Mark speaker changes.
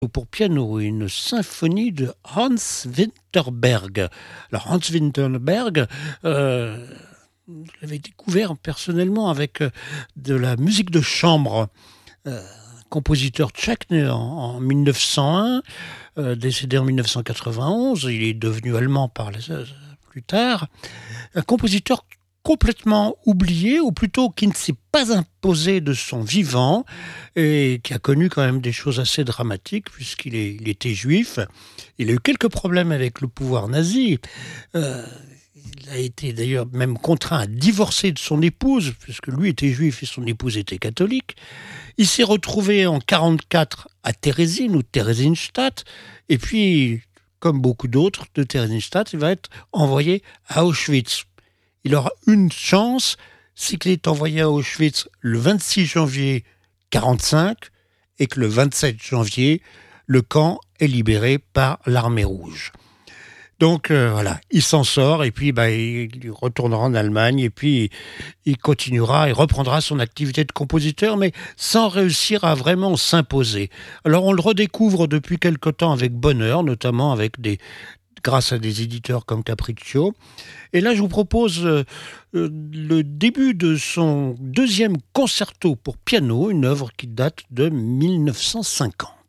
Speaker 1: pour piano et une symphonie de Hans Winterberg. Alors Hans Winterberg, je l'avais découvert personnellement avec de la musique de chambre. Compositeur tchèque né en 1901, décédé en 1991, il est devenu allemand plus tard. Un compositeur complètement oublié, ou plutôt qui ne s'est pas imposé de son vivant, et qui a connu quand même des choses assez dramatiques, il était juif. Il a eu quelques problèmes avec le pouvoir nazi. Il a été d'ailleurs même contraint à divorcer de son épouse, puisque lui était juif et son épouse était catholique. Il s'est retrouvé en 1944 à Térésine ou Theresienstadt, et puis, comme beaucoup d'autres de Theresienstadt, il va être envoyé à Auschwitz. Il aura une chance, c'est qu'il est envoyé à Auschwitz le 26 janvier 1945 et que le 27 janvier, le camp est libéré par l'armée rouge. Donc voilà, il s'en sort et puis il retournera en Allemagne et puis il continuera et reprendra son activité de compositeur, mais sans réussir à vraiment s'imposer. Alors on le redécouvre depuis quelque temps avec bonheur, notamment grâce à des éditeurs comme Capriccio. Et là, je vous propose le début de son deuxième concerto pour piano, une œuvre qui date de 1950.